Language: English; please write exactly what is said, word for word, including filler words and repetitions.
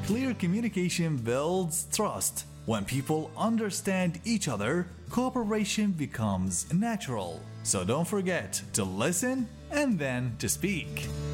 Clear communication builds trust. When people understand each other, cooperation becomes natural. So don't forget to listen and then to speak.